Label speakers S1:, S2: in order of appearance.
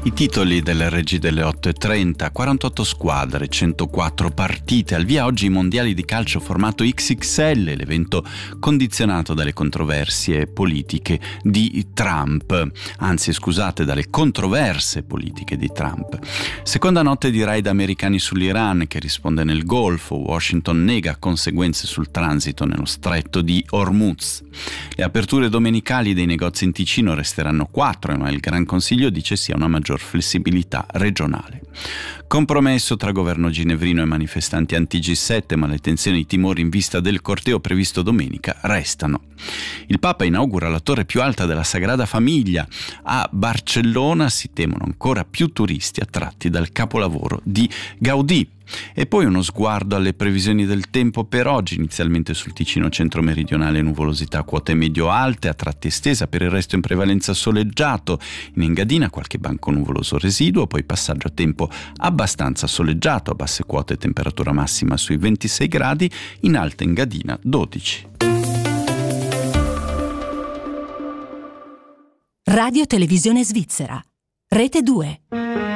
S1: I titoli delle Regi delle 8:30, 48 squadre, 104 partite, al via oggi i mondiali di calcio formato XXL, l'evento condizionato dalle controversie politiche di Trump, dalle controverse politiche di Trump. Seconda notte di raid americani sull'Iran che risponde nel Golfo, Washington nega conseguenze sul transito nello stretto di Hormuz. Le aperture domenicali dei negozi in Ticino resteranno 4, ma il Gran Consiglio dice sia una maggior flessibilità regionale. Compromesso tra governo ginevrino e manifestanti anti-G7, ma le tensioni e i timori in vista del corteo previsto domenica restano. Il Papa inaugura la torre più alta della Sagrada Famiglia. A Barcellona si temono ancora più turisti attratti dal capolavoro di Gaudì. E poi uno sguardo alle previsioni del tempo per oggi, inizialmente sul Ticino centro-meridionale nuvolosità a quote medio-alte, a tratti estesa, per il resto in prevalenza soleggiato, in Engadina qualche banco nuvoloso residuo, poi passaggio a tempo abbastanza soleggiato, a basse quote temperatura massima sui 26 gradi, in alta Engadina 12.
S2: Radio Televisione Svizzera, Rete 2.